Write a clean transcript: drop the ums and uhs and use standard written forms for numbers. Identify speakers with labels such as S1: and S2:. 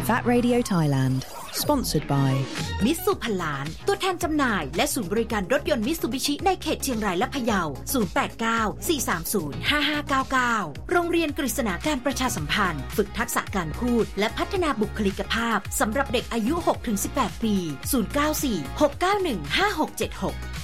S1: VAT Radio Thailand Sponsored by
S2: มิตซูพันล้านตัวแทนจำหน่ายและศูนย์บริการรถยนต์มิตซูบิชิในเขตเชียงรายและพะเยา 0894305599 โรงเรียนกฤษณาการประชาสัมพันธ์ฝึกทักษะการพูดและพัฒนาบุคลิกภาพสำหรับเด็กอายุ 6-18 ปี 094-691-5676